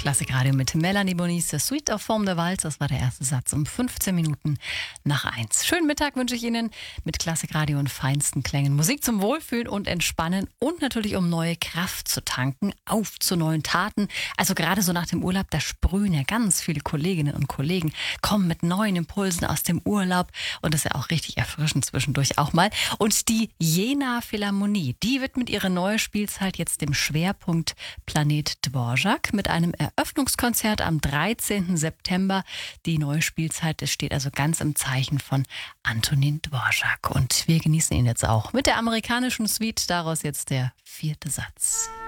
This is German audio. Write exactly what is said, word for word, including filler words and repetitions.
Klassikradio mit Melanie Bonis, Suite auf Forme der Walz. Das war der erste Satz um fünfzehn Minuten nach eins. Schönen Mittag wünsche ich Ihnen mit Klassikradio und feinsten Klängen. Musik zum Wohlfühlen und Entspannen und natürlich um neue Kraft zu tanken. Auf zu neuen Taten. Also gerade so nach dem Urlaub, da sprühen ja ganz viele Kolleginnen und Kollegen, kommen mit neuen Impulsen aus dem Urlaub. Und das ist ja auch richtig erfrischend zwischendurch auch mal. Und die Jena Philharmonie, die widmet ihre neue Spielzeit jetzt dem Schwerpunkt Planet Dvorak mit einem Eröffnungskonzert am dreizehnten September. Die neue Spielzeit, das steht also ganz im Zeichen von Antonin Dvorak. Und wir genießen ihn jetzt auch mit der amerikanischen Suite. Daraus jetzt der vierte Satz.